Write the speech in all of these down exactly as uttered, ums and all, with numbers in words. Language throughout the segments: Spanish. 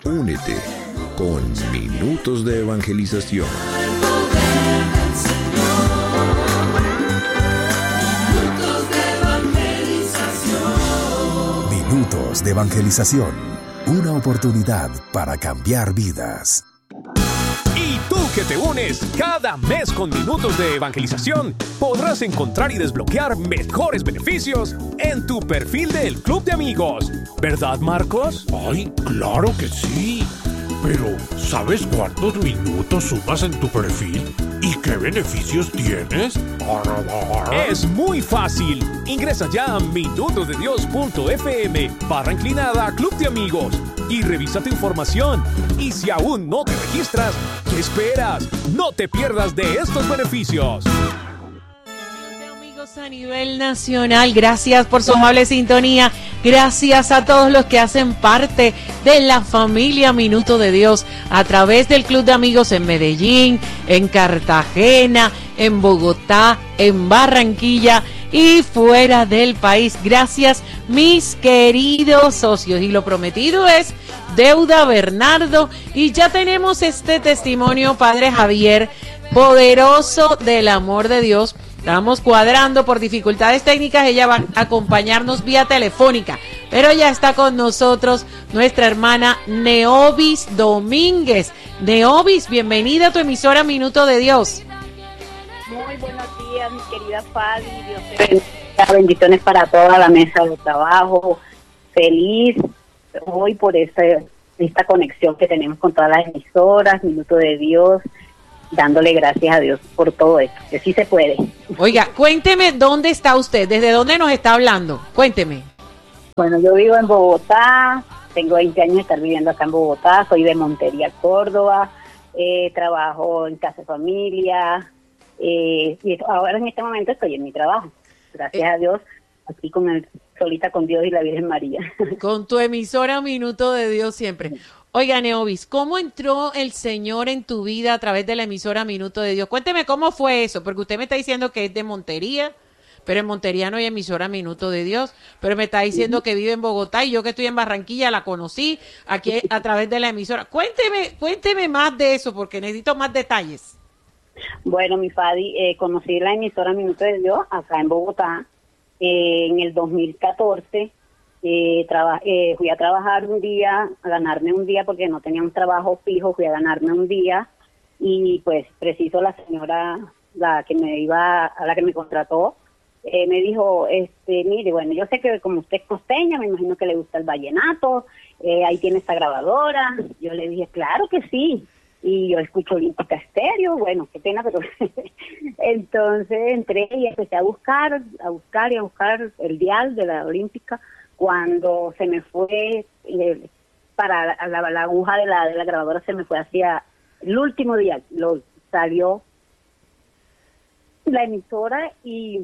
Únete con Minutos de Evangelización. Minutos de Evangelización. Una oportunidad para cambiar vidas. Y tú que te unes cada mes con Minutos de Evangelización, podrás encontrar y desbloquear mejores beneficios en tu perfil del Club de Amigos. ¿Verdad, Marcos? Ay, claro que sí. Pero, ¿sabes cuántos minutos sumas en tu perfil? ¿Y qué beneficios tienes? Es muy fácil. Ingresa ya a minutosdedios.fm barra inclinada Club de Amigos y revisa tu información. Y si aún no te registras, ¿qué esperas? No te pierdas de estos beneficios. Amigos a nivel nacional, gracias por su amable sintonía. Gracias a todos los que hacen parte de la familia Minuto de Dios a través del Club de Amigos en Medellín, en Cartagena, en Bogotá, en Barranquilla y fuera del país. Gracias, mis queridos socios. Y lo prometido es deuda, Bernardo. Y ya tenemos este testimonio, Padre Javier, poderoso del amor de Dios. Estamos cuadrando por dificultades técnicas, ella va a acompañarnos vía telefónica, pero ya está con nosotros nuestra hermana Neobis Domínguez. Neobis, bienvenida a tu emisora Minuto de Dios. Muy buenos días, mi querida Fadi, Dios te bendiga, bendiciones para toda la mesa de trabajo, feliz hoy por esta, esta conexión que tenemos con todas las emisoras, Minuto de Dios, dándole gracias a Dios por todo esto, que sí se puede. Oiga, cuénteme dónde está usted, desde dónde nos está hablando, cuénteme. Bueno, yo vivo en Bogotá, tengo veinte años de estar viviendo acá en Bogotá, soy de Montería, Córdoba, eh, trabajo en Casa de Familia, eh, y ahora en este momento estoy en mi trabajo, gracias eh. a Dios, aquí con el, solita con Dios y la Virgen María. Con tu emisora Minuto de Dios siempre. Oiga, Neobis, ¿cómo entró el Señor en tu vida a través de la emisora Minuto de Dios? Cuénteme cómo fue eso, porque usted me está diciendo que es de Montería, pero en Montería no hay emisora Minuto de Dios, pero me está diciendo que vive en Bogotá y yo que estoy en Barranquilla la conocí aquí a través de la emisora. Cuénteme, cuénteme más de eso, porque necesito más detalles. Bueno, mi Fadi, eh, conocí la emisora Minuto de Dios acá en Bogotá eh, en el dos mil catorce. Eh, traba, eh, fui a trabajar un día, a ganarme un día porque no tenía un trabajo fijo, fui a ganarme un día y pues preciso la señora, la que me iba, a la que me contrató, eh, me dijo, este, mire, bueno, yo sé que como usted es costeña, me imagino que le gusta el vallenato, eh, ahí tiene esta grabadora. Yo le dije, claro que sí, y yo escucho Olímpica Estéreo, bueno, qué pena, pero entonces entré y empecé a buscar, a buscar y a buscar el dial de la Olímpica. Cuando se me fue eh, para la, la, la aguja de la, de la grabadora, se me fue hacia el último día, lo salió la emisora y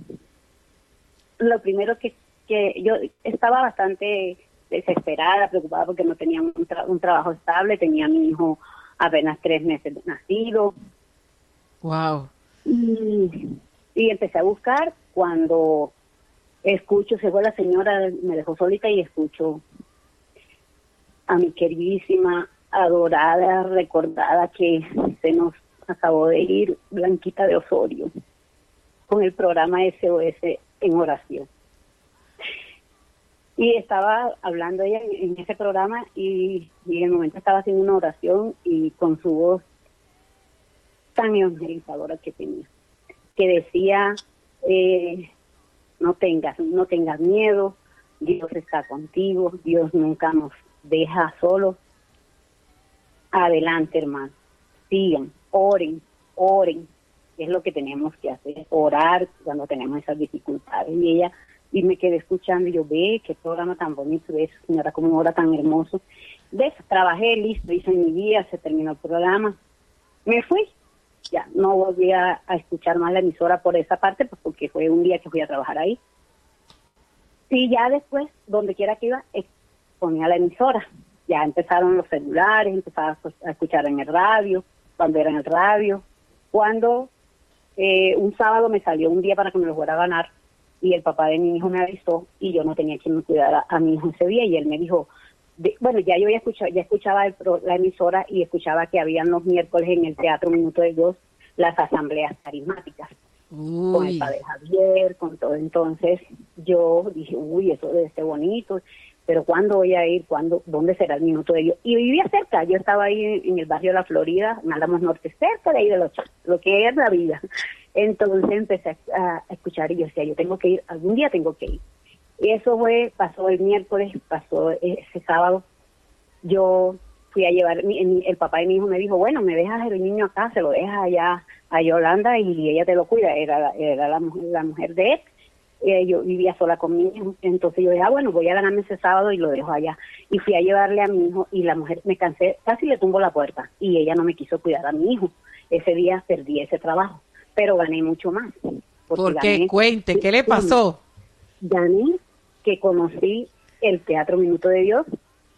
lo primero que, que yo estaba bastante desesperada, preocupada porque no tenía un, tra- un trabajo estable, tenía a mi hijo apenas tres meses de nacido. Wow. Y, y empecé a buscar cuando escucho, se fue la señora, me dejó solita y escucho a mi queridísima, adorada, recordada que se nos acabó de ir, Blanquita de Osorio, con el programa S O S en oración. Y estaba hablando ella en, en ese programa y, y en el momento estaba haciendo una oración y con su voz tan evangelizadora que tenía, que decía... Eh, No tengas, no tengas miedo, Dios está contigo, Dios nunca nos deja solos. Adelante, hermano, sigan, oren, oren, es lo que tenemos que hacer, orar cuando tenemos esas dificultades. Y ella, y me quedé escuchando y yo, ve, qué programa tan bonito, ve, señora, como una hora tan hermoso. Ves, trabajé, listo, hice mi día, se terminó el programa, me fui. Ya, no volví a, a escuchar más la emisora por esa parte, pues porque fue un día que fui a trabajar ahí. Sí, ya después, donde quiera que iba, ponía la emisora. Ya empezaron los celulares, empezaba a escuchar en el radio, cuando era en el radio. Cuando eh, un sábado me salió un día para que me lo fuera a ganar, y el papá de mi hijo me avisó, y yo no tenía quien me cuidara a mi hijo ese día, y él me dijo, de, bueno, ya yo ya escuchaba, ya escuchaba el pro, la emisora y escuchaba que habían los miércoles en el Teatro Minuto de Dios las asambleas carismáticas. Uy. Con el padre Javier, con todo. Entonces yo dije, uy, eso debe ser bonito, pero ¿cuándo voy a ir? ¿Cuándo? ¿Dónde será el Minuto de Dios? Y vivía cerca, yo estaba ahí en, en el barrio de la Florida, en Álamos Norte, cerca de ahí de los lo que es la vida. Entonces empecé a, a escuchar y yo decía, yo tengo que ir, algún día tengo que ir. Y eso fue, pasó el miércoles, pasó ese sábado, yo fui a llevar, mi, el papá de mi hijo me dijo, bueno, me dejas el niño acá, se lo dejas allá a Yolanda y ella te lo cuida, era, era la, mujer, la mujer de él, eh, yo vivía sola con mi hijo, entonces yo dije, ah, bueno, voy a ganarme ese sábado y lo dejo allá, y fui a llevarle a mi hijo y la mujer, me cansé, casi le tumbo la puerta, y ella no me quiso cuidar a mi hijo, ese día perdí ese trabajo, pero gané mucho más. ¿Por qué? Cuente, ¿qué le pasó? Gané que conocí el Teatro Minuto de Dios,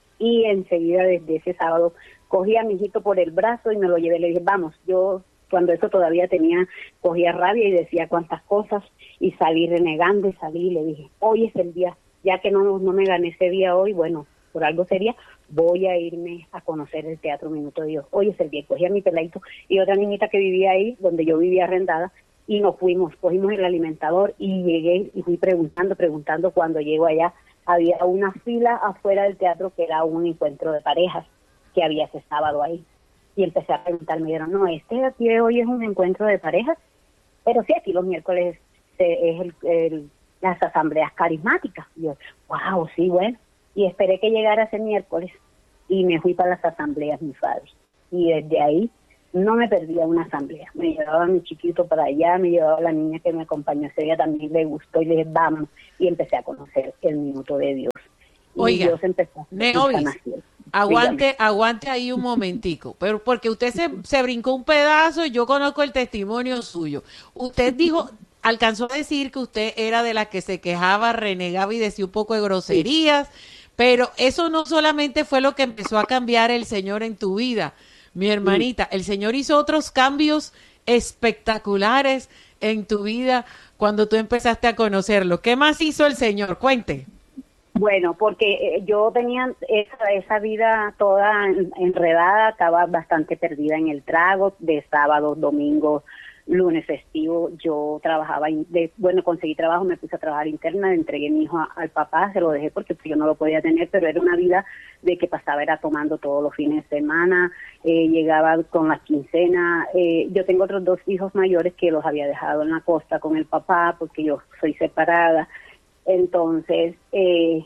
y enseguida desde ese sábado cogí a mi hijito por el brazo y me lo llevé, le dije, vamos, yo cuando eso todavía tenía, cogía rabia y decía cuantas cosas y salí renegando y salí y le dije, hoy es el día, ya que no, no me gané ese día hoy, bueno, por algo sería, voy a irme a conocer el Teatro Minuto de Dios, hoy es el día, cogí a mi peladito y otra niñita que vivía ahí, donde yo vivía arrendada, y nos fuimos, cogimos el alimentador y llegué y fui preguntando, preguntando, cuando llego allá, había una fila afuera del teatro que era un encuentro de parejas que había ese sábado ahí. Y empecé a preguntar, me dijeron, no, este de aquí de hoy es un encuentro de parejas, pero sí, aquí los miércoles eh, es el, el, las asambleas carismáticas. Y yo, wow, sí, bueno. Y esperé que llegara ese miércoles y me fui para las asambleas, mi padre. Y desde ahí no me perdía una asamblea. Me llevaba a mi chiquito para allá, me llevaba a la niña que me acompañó ese día, también le gustó y le dije, vamos. Y empecé a conocer el Minuto de Dios. Y Oiga, Dios empezó a Neovis, aguante, aguante ahí un momentico, pero porque usted se, se brincó un pedazo y yo conozco el testimonio suyo. Usted dijo, alcanzó a decir que usted era de la que se quejaba, renegaba y decía un poco de groserías, sí. Pero eso no solamente fue lo que empezó a cambiar el Señor en tu vida, mi hermanita, el Señor hizo otros cambios espectaculares en tu vida cuando tú empezaste a conocerlo. ¿Qué más hizo el Señor? Cuente. Bueno, porque yo tenía esa, esa vida toda enredada, estaba bastante perdida en el trago, de sábado, domingo, lunes festivo, yo trabajaba, de, bueno, conseguí trabajo, me puse a trabajar interna, le entregué a mi hijo a, al papá, se lo dejé porque yo no lo podía tener, pero era una vida de que pasaba, era tomando todos los fines de semana, eh, llegaba con las quincenas, eh, yo tengo otros dos hijos mayores que los había dejado en la costa con el papá porque yo soy separada, entonces eh,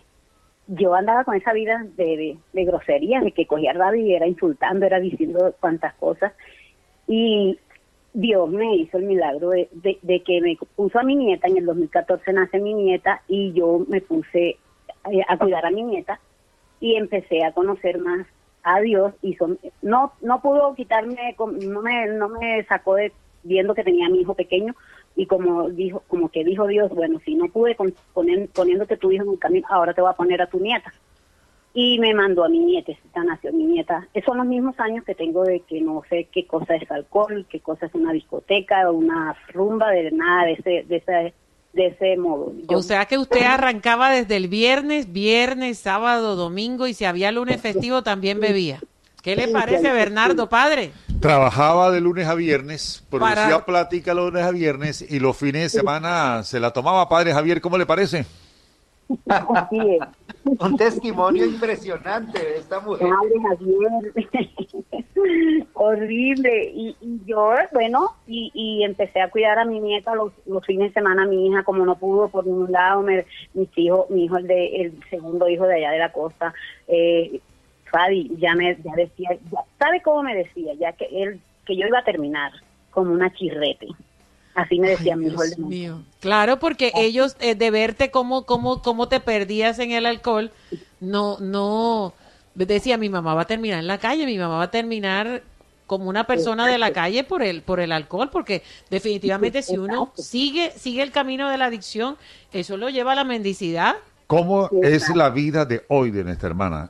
yo andaba con esa vida de, de, de grosería, de que cogía rabia y era insultando, era diciendo cuantas cosas, y Dios me hizo el milagro de, de, de que me puso a mi nieta, en el dos mil catorce nace mi nieta, y yo me puse eh, a cuidar a mi nieta, y empecé a conocer más a Dios, y son, no no pudo quitarme, no me no me sacó de viendo que tenía a mi hijo pequeño, y como dijo como que dijo Dios, bueno, si no pude con, poner, poniéndote tu hijo en un camino, ahora te voy a poner a tu nieta. Y me mandó a mi nieta, esta nació mi nieta. Esos son los mismos años que tengo de que no sé qué cosa es alcohol, qué cosa es una discoteca, o una rumba, de nada de ese de ese, de ese modo. Yo, o sea que usted arrancaba desde el viernes, viernes, sábado, domingo, y si había lunes festivo también bebía. ¿Qué le parece, Bernardo, padre? Trabajaba de lunes a viernes, producía Para... plática los lunes a viernes, y los fines de semana se la tomaba. Padre Javier, ¿cómo le parece? Así es. Un testimonio impresionante de esta mujer. Madre Javier, horrible. Y, y yo, bueno, y, y empecé a cuidar a mi nieta los, los fines de semana, mi hija, como no pudo por ningún lado, me, mis hijos, mi hijo, el, de, el segundo hijo de allá de la costa, eh, Fadi, ya me ya decía, ya, ¿sabe cómo me decía? Ya que él, que yo iba a terminar como una chirrete. Así me decía mi hijo. Dios mío. Claro, porque ellos, eh, de verte cómo, cómo, cómo te perdías en el alcohol, no, no, decía, mi mamá va a terminar en la calle, mi mamá va a terminar como una persona de la calle por el, por el alcohol, porque definitivamente si uno sigue, sigue el camino de la adicción, eso lo lleva a la mendicidad. ¿Cómo es la vida de hoy de nuestra hermana?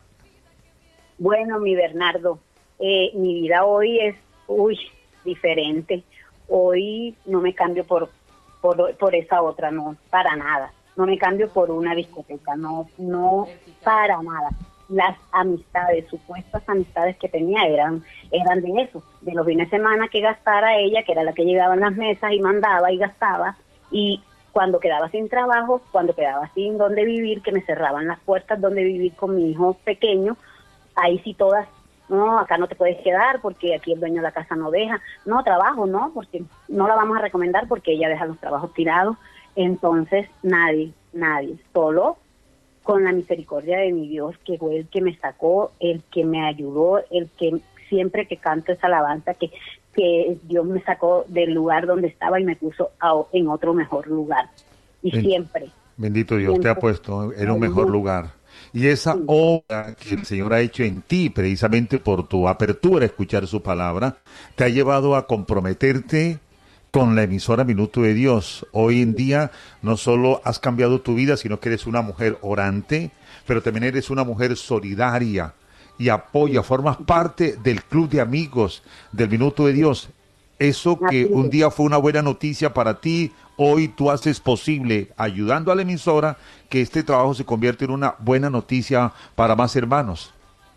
Bueno, mi Bernardo, eh, mi vida hoy es, uy, diferente. Hoy no me cambio por, por por esa otra, no, para nada. No me cambio por una discoteca, no, no, para nada. las amistades, supuestas amistades que tenía eran, eran de eso, de los fines de semana que gastara ella, que era la que llegaba en las mesas y mandaba y gastaba, y cuando quedaba sin trabajo, cuando quedaba sin dónde vivir, que me cerraban las puertas donde vivir con mi hijo pequeño, ahí sí todas, no, acá no te puedes quedar porque aquí el dueño de la casa no deja, no, trabajo, no, porque no la vamos a recomendar porque ella deja los trabajos tirados. Entonces nadie, nadie, solo con la misericordia de mi Dios, que fue el que me sacó, el que me ayudó, el que siempre que canto esa alabanza, que, que Dios me sacó del lugar donde estaba y me puso a, en otro mejor lugar. Y Ben, siempre. Bendito Dios, siempre, te ha puesto en un mejor lugar. Y esa sí. obra que el Señor ha hecho en ti, precisamente por tu apertura a escuchar su palabra, te ha llevado a comprometerte con la emisora Minuto de Dios. Hoy en día no solo has cambiado tu vida, sino que eres una mujer orante, pero también eres una mujer solidaria y apoya, formas parte del club de amigos del Minuto de Dios. Eso que un día fue una buena noticia para ti, hoy tú haces posible, ayudando a la emisora, que este trabajo se convierta en una buena noticia para más hermanos.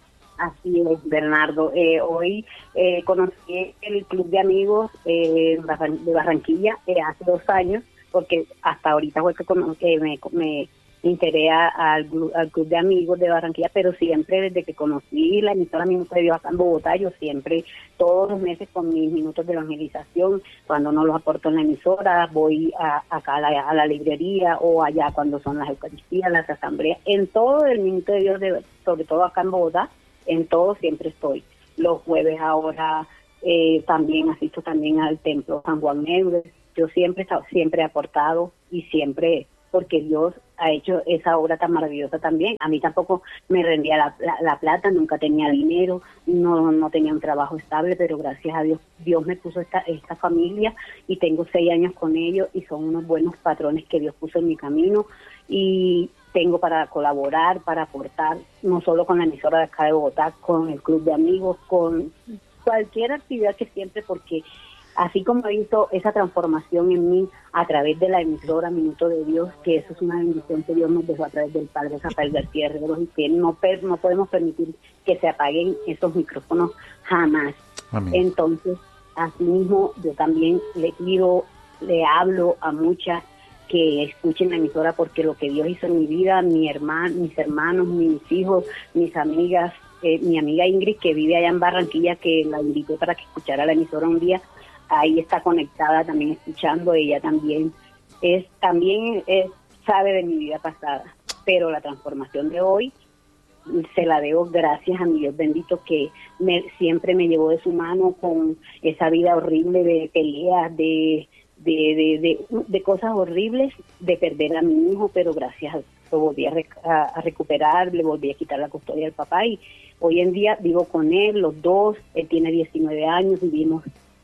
Así es, Bernardo. Eh, hoy eh, conocí el Club de Amigos eh, de Barranquilla eh, hace dos años, porque hasta ahorita fue que, que me, me integré al, al Club de Amigos de Barranquilla, pero siempre desde que conocí la emisora Minuto de Dios acá en Bogotá, yo siempre, todos los meses con mis minutos de evangelización, cuando no los aporto en la emisora, voy a, acá a la, a la librería o allá cuando son las Eucaristías, las asambleas, en todo el Minuto de Dios, de, sobre todo acá en Bogotá, en todo siempre estoy. Los jueves ahora eh, también asisto también al templo San Juan Neudes. Yo siempre siempre he aportado y siempre, porque Dios ha hecho esa obra tan maravillosa también. A mí tampoco me rendía la, la, la plata, nunca tenía dinero, no no tenía un trabajo estable, pero gracias a Dios, Dios me puso esta, esta familia y tengo seis años con ellos y son unos buenos patrones que Dios puso en mi camino y tengo para colaborar, para aportar, no solo con la emisora de acá de Bogotá, con el Club de Amigos, con cualquier actividad que siempre, porque así como hizo esa transformación en mí a través de la emisora Minuto de Dios, que eso es una bendición que Dios nos dejó a través del Padre Rafael García Herreros y que no, no podemos permitir que se apaguen esos micrófonos jamás. Amén. Entonces, asimismo, yo también le pido, le hablo a muchas que escuchen la emisora porque lo que Dios hizo en mi vida, mi hermano, mis hermanos, mis hijos, mis amigas, eh, mi amiga Ingrid que vive allá en Barranquilla, que la invité para que escuchara la emisora un día, ahí está conectada también escuchando, ella también es también es, sabe de mi vida pasada, pero la transformación de hoy se la debo gracias a mi Dios bendito que me, siempre me llevó de su mano con esa vida horrible de peleas, de De, de, de, de cosas horribles, de perder a mi hijo, pero gracias a lo volví a, rec- a, a recuperar, le volví a quitar la custodia al papá y hoy en día vivo con él, los dos, él tiene diecinueve años, vivimos,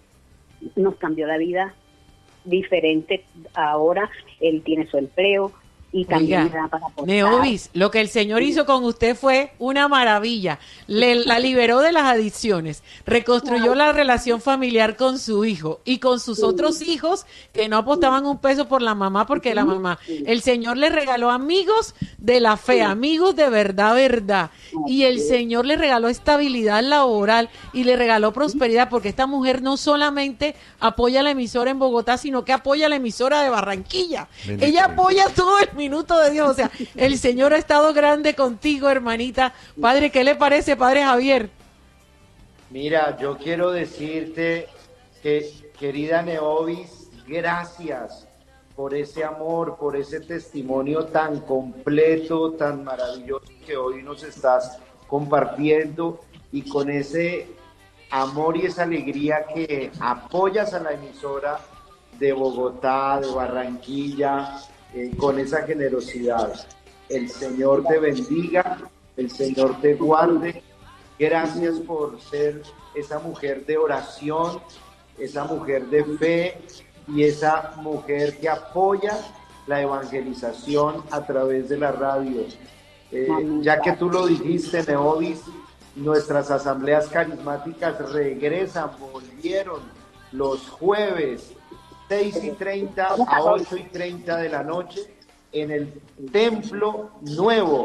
nos cambió la vida diferente ahora, él tiene su empleo y también Oiga, me da para aportar. Neovis, lo que el Señor hizo con usted fue una maravilla. Le, la liberó de las adicciones, reconstruyó la relación familiar con su hijo y con sus sí. otros hijos que no apostaban un peso por la mamá porque sí, la mamá. Sí. El Señor le regaló amigos de la fe, sí. amigos de verdad, verdad. Y el Señor le regaló estabilidad laboral y le regaló prosperidad porque esta mujer no solamente apoya la emisora en Bogotá, sino que apoya la emisora de Barranquilla. Bendito. Ella apoya todo el Minuto de Dios, o sea, el Señor ha estado grande contigo, hermanita. Padre, ¿qué le parece, Padre Javier? Mira, yo quiero decirte que, querida Neovis, gracias por ese amor, por ese testimonio tan completo, tan maravilloso que hoy nos estás compartiendo y con ese amor y esa alegría que apoyas a la emisora de Bogotá, de Barranquilla, Eh, con esa generosidad. El Señor te bendiga, el Señor te guarde. Gracias por ser esa mujer de oración, esa mujer de fe y esa mujer que apoya la evangelización a través de la radio. Eh, ya que tú lo dijiste, Neovis, nuestras asambleas carismáticas regresan, volvieron los jueves seis y treinta a ocho y treinta de la noche en el Templo Nuevo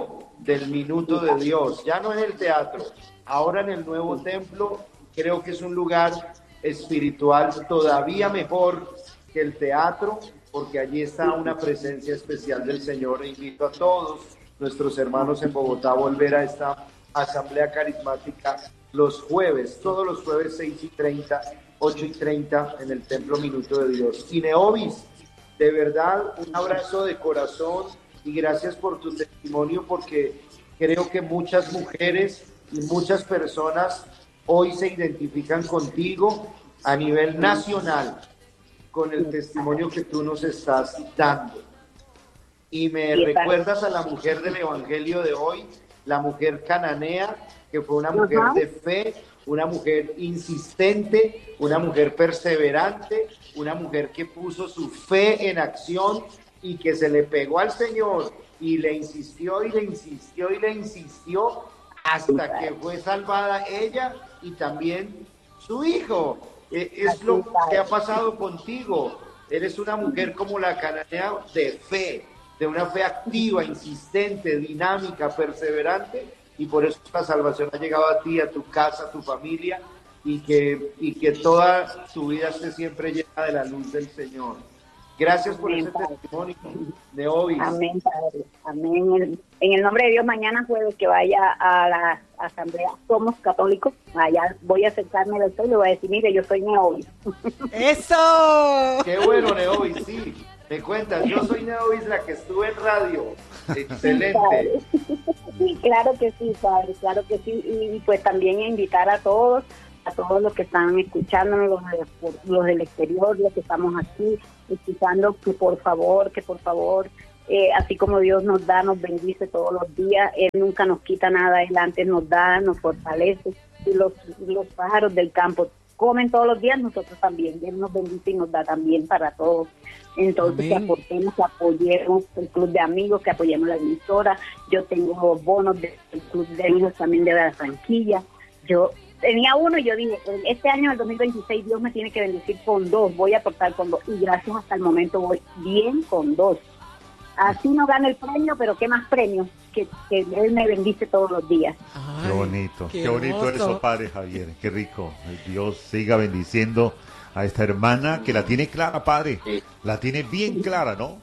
del Minuto de Dios, ya no en el teatro, ahora en el nuevo templo. Creo que es un lugar espiritual todavía mejor que el teatro, porque allí está una presencia especial del Señor. E invito a todos nuestros hermanos en Bogotá a volver a esta asamblea carismática los jueves, todos los jueves seis y treinta, ocho y treinta en el Templo Minuto de Dios. Y Neovis, de verdad, un abrazo de corazón y gracias por tu testimonio, porque creo que muchas mujeres y muchas personas hoy se identifican contigo a nivel nacional con el testimonio que tú nos estás dando. Y me recuerdas a la mujer del Evangelio de hoy, la mujer cananea, que fue una mujer uh-huh. de fe, una mujer insistente, una mujer perseverante, una mujer que puso su fe en acción y que se le pegó al Señor y le insistió y le insistió y le insistió hasta que fue salvada ella y también su hijo. Eh, es lo que ha pasado contigo. Eres una mujer como la cananea de fe, de una fe activa, insistente, dinámica, perseverante, y por eso la salvación ha llegado a ti, a tu casa, a tu familia, y que, y que toda tu vida esté siempre llena de la luz del Señor. Gracias por Amén, ese Padre. Testimonio, Neovis. Amén, Padre. Amén. En el nombre de Dios, mañana jueves que vaya a la asamblea Somos Católicos, allá voy a acercarme al doctor y le voy a decir, mire, yo soy Neovis. ¡Eso! ¡Qué bueno, Neovis! Sí, me cuentas, yo soy Neovis, la que estuve en radio. Excelente. Sí, claro que sí, Padre, claro que sí. Y pues también invitar a todos, a todos los que están escuchándonos, los, de, los del exterior, los que estamos aquí, escuchando, que por favor, que por favor, eh, así como Dios nos da, nos bendice todos los días, Él nunca nos quita nada, Él antes nos da, nos fortalece. Y los, los pájaros del campo comen todos los días, nosotros también. Él nos bendice y nos da también para todos. Entonces, Amén. Que aportemos, que apoyemos el Club de Amigos, que apoyemos la emisora. Yo tengo bonos del Club de Amigos también de Barranquilla. Yo tenía uno y yo dije, este año, el dos mil veintiséis, Dios me tiene que bendecir con dos. Voy a aportar con dos. Y gracias hasta el momento voy bien con dos. Así no gano el premio, pero qué más premio, que, que Él me bendice todos los días. Ay, qué bonito, qué, qué bonito hermoso. Eso, Padre Javier, qué rico. Dios siga bendiciendo a esta hermana que la tiene clara, Padre, la tiene bien clara, ¿no?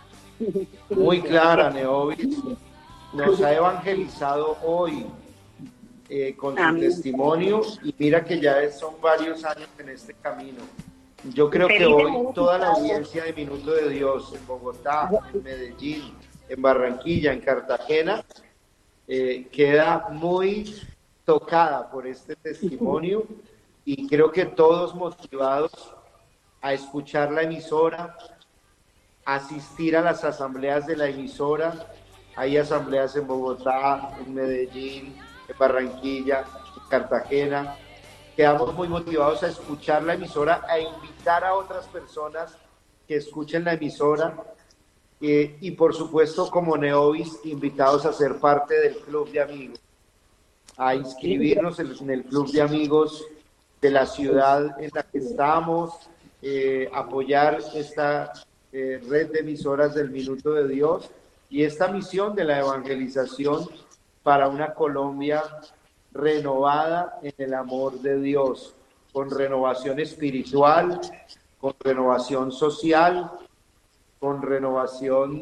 Muy clara, Neovis. Nos ha evangelizado hoy eh, con su Amén. Testimonio, y mira que ya son varios años en este camino. Yo creo que hoy toda la audiencia de Minuto de Dios en Bogotá, en Medellín, en Barranquilla, en Cartagena, eh, queda muy tocada por este testimonio, y creo que todos motivados a escuchar la emisora, a asistir a las asambleas de la emisora. Hay asambleas en Bogotá, en Medellín, en Barranquilla, en Cartagena. Quedamos muy motivados a escuchar la emisora, a invitar a otras personas que escuchen la emisora, eh, y por supuesto, como Neovis, invitados a ser parte del Club de Amigos, a inscribirnos en, en el Club de Amigos de la ciudad en la que estamos, eh, apoyar esta eh, red de emisoras del Minuto de Dios y esta misión de la evangelización para una Colombia renovada en el amor de Dios, con renovación espiritual, con renovación social, con renovación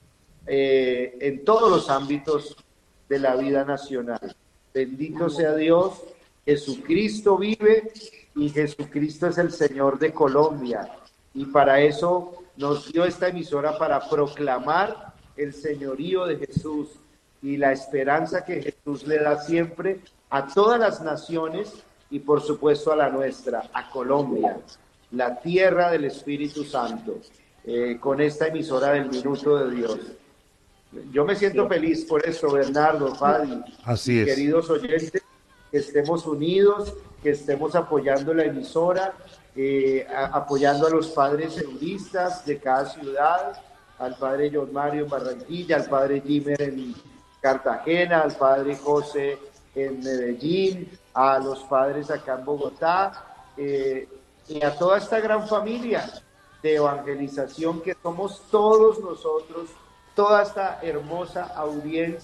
eh, en todos los ámbitos de la vida nacional. Bendito sea Dios, Jesucristo vive y Jesucristo es el Señor de Colombia, y para eso nos dio esta emisora, para proclamar el señorío de Jesús y la esperanza que Jesús le da siempre a todas las naciones, y por supuesto a la nuestra, a Colombia, la tierra del Espíritu Santo, eh, con esta emisora del Minuto de Dios. Yo me siento feliz por eso, Bernardo, Fadi, Así es. Queridos oyentes, que estemos unidos, que estemos apoyando la emisora, eh, a, apoyando a los padres eudistas de cada ciudad, al padre John Mario en Barranquilla, al padre Jimer en Cartagena, al padre José en Medellín, a los padres acá en Bogotá, eh, y a toda esta gran familia de evangelización que somos todos nosotros, toda esta hermosa audiencia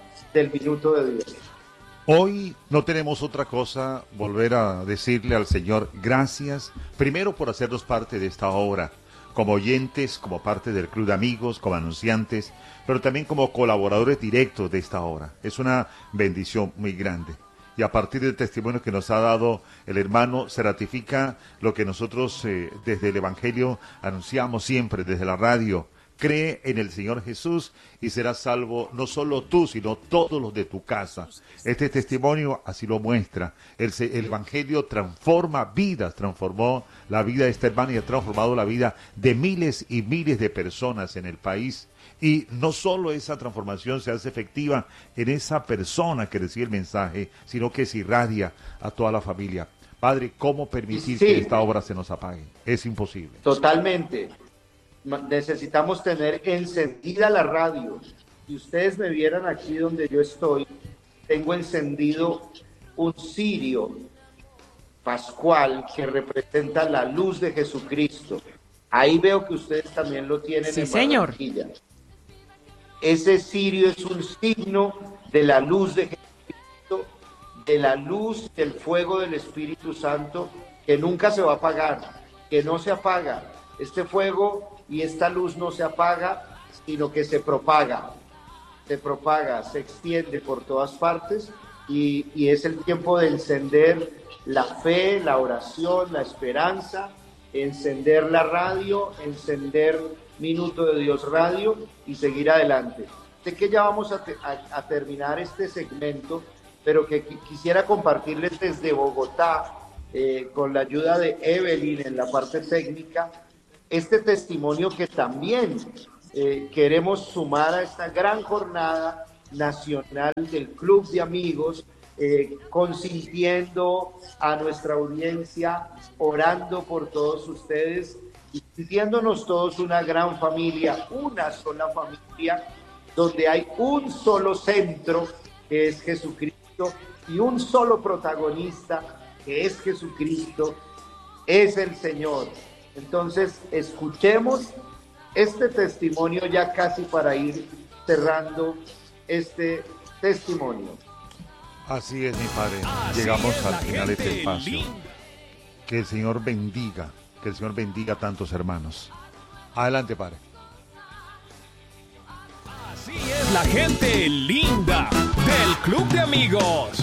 del Minuto de Dios. Hoy no tenemos otra cosa, volver a decirle al Señor gracias, primero por hacernos parte de esta obra, como oyentes, como parte del Club de Amigos, como anunciantes, pero también como colaboradores directos de esta obra. Es una bendición muy grande. Y a partir del testimonio que nos ha dado el hermano, se ratifica lo que nosotros eh, desde el Evangelio anunciamos siempre, desde la radio. Cree en el Señor Jesús y serás salvo no solo tú, sino todos los de tu casa. Este testimonio así lo muestra. El, el Evangelio transforma vidas, transformó la vida de esta hermana y ha transformado la vida de miles y miles de personas en el país. Y no solo esa transformación se hace efectiva en esa persona que recibe el mensaje, sino que se irradia a toda la familia. Padre, ¿cómo permitir sí. que esta obra se nos apague? Es imposible. Totalmente. Necesitamos tener encendida la radio. Si ustedes me vieran aquí donde yo estoy, tengo encendido un cirio pascual que representa la luz de Jesucristo. Ahí veo que ustedes también lo tienen sí, en señor. Ese cirio es un signo de la luz de Jesucristo, de la luz del fuego del Espíritu Santo, que nunca se va a apagar, que no se apaga. Este fuego y esta luz no se apaga, sino que se propaga, se propaga, se extiende por todas partes y, y es el tiempo de encender la fe, la oración, la esperanza, encender la radio, encender Minuto de Dios Radio y seguir adelante. Sé que ya vamos a, te, a, a terminar este segmento, pero que qu- quisiera compartirles desde Bogotá, eh, con la ayuda de Evelyn en la parte técnica, este testimonio que también eh, queremos sumar a esta gran jornada nacional del Club de Amigos, eh, consintiendo a nuestra audiencia, orando por todos ustedes y sintiéndonos todos una gran familia, una sola familia, donde hay un solo centro, que es Jesucristo, y un solo protagonista, que es Jesucristo, es el Señor. Entonces, escuchemos este testimonio ya casi para ir cerrando este testimonio. Así es, mi Padre. Así Llegamos al final de este espacio. Linda. Que el Señor bendiga, que el Señor bendiga a tantos hermanos. Adelante, Padre. Así es la gente linda del Club de Amigos.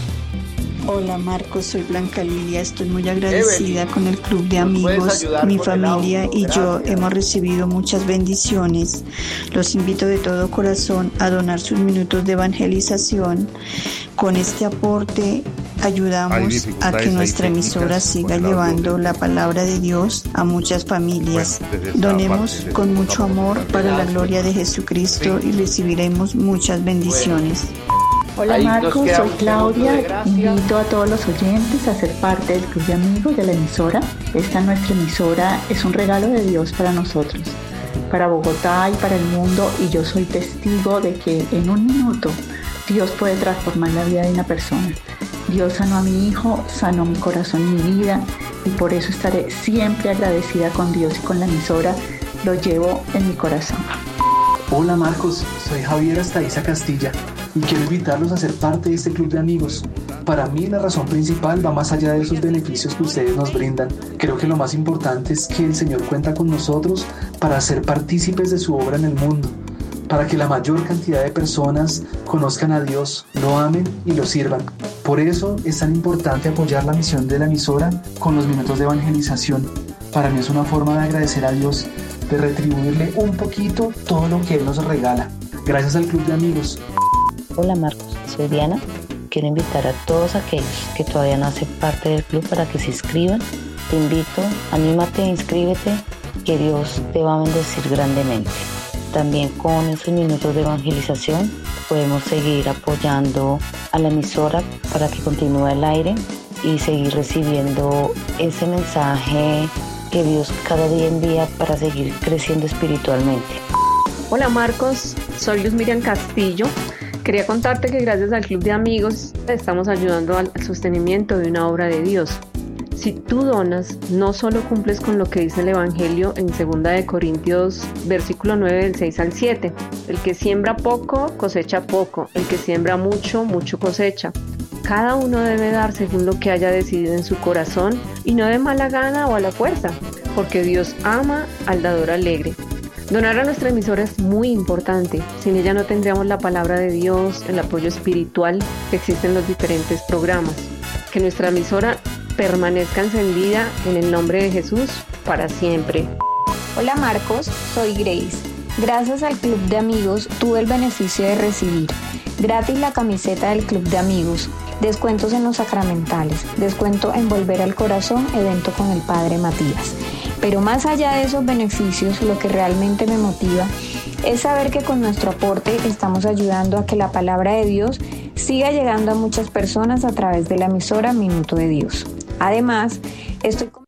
Hola Marcos, soy Blanca Lilia, estoy muy agradecida Evelyn, con el Club de Amigos. Mi familia y yo hemos recibido muchas bendiciones. Los invito de todo corazón a donar sus minutos de evangelización. Con este aporte ayudamos a que nuestra emisora siga llevando la palabra de Dios a muchas familias. Donemos con mucho amor para la gloria de Jesucristo y recibiremos muchas bendiciones. Hola Marcos, soy Claudia, invito a todos los oyentes a ser parte del Club de Amigos de la emisora. Esta nuestra emisora es un regalo de Dios para nosotros, para Bogotá y para el mundo, y yo soy testigo de que en un minuto Dios puede transformar la vida de una persona. Dios sanó a mi hijo, sanó mi corazón y mi vida, y por eso estaré siempre agradecida con Dios y con la emisora, lo llevo en mi corazón. Hola Marcos, soy Javier Astaiza Castilla y quiero invitarlos a ser parte de este club de amigos. Para mí la razón principal va más allá de esos beneficios que ustedes nos brindan. Creo que lo más importante es que el Señor cuenta con nosotros para ser partícipes de su obra en el mundo, para que la mayor cantidad de personas conozcan a Dios, lo amen y lo sirvan. Por eso es tan importante apoyar la misión de la emisora con los minutos de evangelización. Para mí es una forma de agradecer a Dios, de retribuirle un poquito todo lo que Él nos regala. Gracias al Club de Amigos. Hola Marcos, soy Diana. Quiero invitar a todos aquellos que todavía no hacen parte del club para que se inscriban. Te invito, anímate, inscríbete, que Dios te va a bendecir grandemente. También con esos minutos de evangelización podemos seguir apoyando a la emisora para que continúe al aire y seguir recibiendo ese mensaje que Dios cada día envía para seguir creciendo espiritualmente. Hola Marcos, soy Luz Miriam Castillo. Quería contarte que gracias al Club de Amigos estamos ayudando al sostenimiento de una obra de Dios. Si tú donas, no solo cumples con lo que dice el Evangelio en segunda de Corintios, versículo nueve, del seis al siete. El que siembra poco, cosecha poco. El que siembra mucho, mucho cosecha. Cada uno debe dar según lo que haya decidido en su corazón y no de mala gana o a la fuerza, porque Dios ama al dador alegre. Donar a nuestra emisora es muy importante. Sin ella no tendríamos la palabra de Dios, el apoyo espiritual que existe en los diferentes programas. Que nuestra emisora permanezca encendida en el nombre de Jesús para siempre. Hola Marcos, soy Grace. Gracias al Club de Amigos tuve el beneficio de recibir gratis la camiseta del Club de Amigos, descuentos en los sacramentales, descuento en Volver al Corazón, evento con el Padre Matías. Pero más allá de esos beneficios, lo que realmente me motiva es saber que con nuestro aporte estamos ayudando a que la palabra de Dios siga llegando a muchas personas a través de la emisora Minuto de Dios. Además, estoy